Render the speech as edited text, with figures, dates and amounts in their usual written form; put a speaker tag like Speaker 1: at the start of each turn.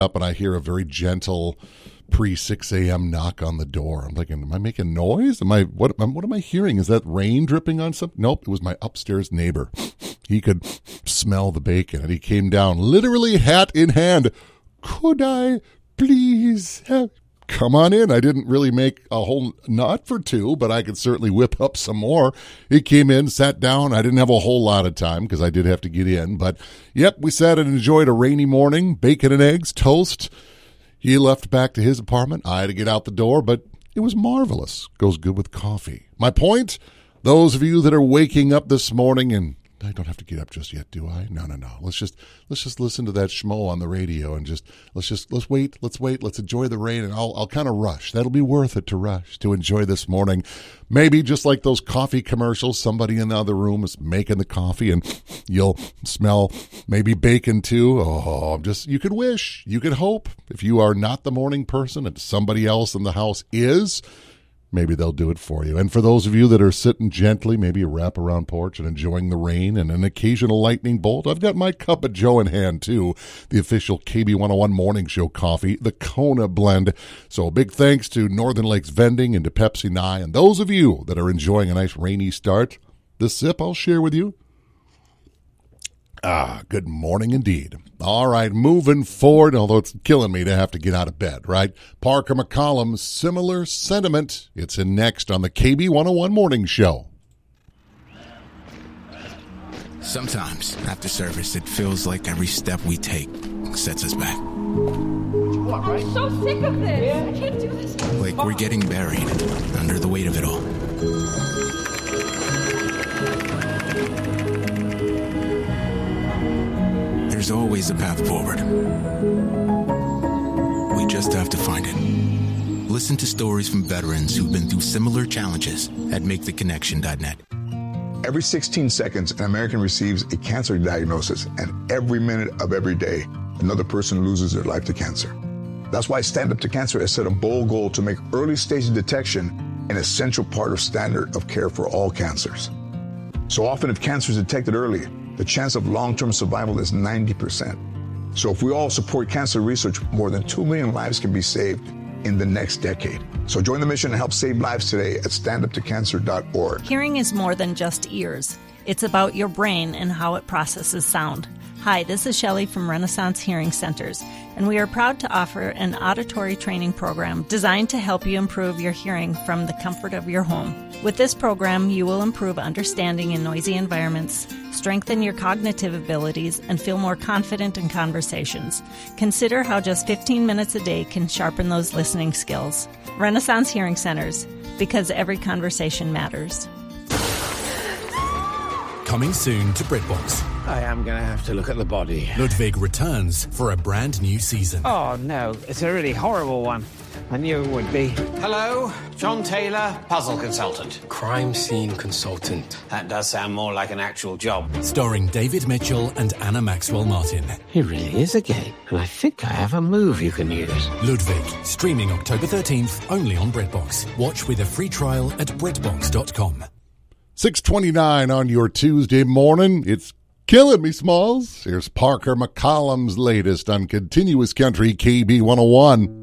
Speaker 1: up and I hear a very gentle pre-6 a.m. knock on the door. I'm thinking, am I making noise? What am I hearing? Is that rain dripping on something? Nope, it was my upstairs neighbor. He could smell the bacon, and he came down, literally hat in hand. Could I please have... Come on in. I didn't really make a whole nut for two, but I could certainly whip up some more. He came in, sat down. I didn't have a whole lot of time because I did have to get in. But, yep, we sat and enjoyed a rainy morning, bacon and eggs, toast. He left back to his apartment. I had to get out the door, but it was marvelous. Goes good with coffee. My point, those of you that are waking up this morning and I don't have to get up just yet, do I? No. Let's just listen to that schmo on the radio and let's wait. Let's enjoy the rain, and I'll kind of rush. That'll be worth it to rush to enjoy this morning. Maybe just like those coffee commercials, somebody in the other room is making the coffee and you'll smell maybe bacon too. Oh, you could wish, you could hope. If you are not the morning person and somebody else in the house is, maybe they'll do it for you. And for those of you that are sitting gently, maybe a wraparound porch and enjoying the rain and an occasional lightning bolt, I've got my cup of joe in hand too, the official KB101 Morning Show coffee, the Kona blend. So a big thanks to Northern Lakes Vending and to Pepsi Nye. And those of you that are enjoying a nice rainy start, this sip I'll share with you. Good morning indeed. All right, moving forward, although it's killing me to have to get out of bed, right? Parker McCollum's similar sentiment. It's in next on the KB101 Morning Show.
Speaker 2: Sometimes, after service, it feels like every step we take sets us back.
Speaker 3: I'm so sick of this. I can't do this.
Speaker 2: Like we're getting buried under the weight of it all. There's always a path forward. We just have to find it. Listen to stories from veterans who've been through similar challenges at MakeTheConnection.net.
Speaker 4: Every 16 seconds, an American receives a cancer diagnosis, and every minute of every day, another person loses their life to cancer. That's why Stand Up to Cancer has set a bold goal to make early-stage detection an essential part of standard of care for all cancers. So often, if cancer is detected early, the chance of long-term survival is 90%. So if we all support cancer research, more than 2 million lives can be saved in the next decade. So join the mission and help save lives today at standuptocancer.org.
Speaker 5: Hearing is more than just ears. It's about your brain and how it processes sound. Hi, this is Shelley from Renaissance Hearing Centers, and we are proud to offer an auditory training program designed to help you improve your hearing from the comfort of your home. With this program, you will improve understanding in noisy environments, strengthen your cognitive abilities, and feel more confident in conversations. Consider how just 15 minutes a day can sharpen those listening skills. Renaissance Hearing Centers, because every conversation matters.
Speaker 6: Coming soon to BritBox.
Speaker 7: I am going to have to look at the body.
Speaker 6: Ludwig returns for a brand new season.
Speaker 7: Oh, no. It's a really horrible one. I knew it would be.
Speaker 8: Hello, John Taylor, puzzle consultant.
Speaker 9: Crime scene consultant.
Speaker 8: That does sound more like an actual job.
Speaker 6: Starring David Mitchell and Anna Maxwell Martin.
Speaker 7: It really is a game, and I think I have a move you can use.
Speaker 6: Ludwig, streaming October 13th, only on BritBox. Watch with a free trial at BritBox.com.
Speaker 1: 6:29 on your Tuesday morning. It's killing me, Smalls. Here's Parker McCollum's latest on Continuous Country KB101.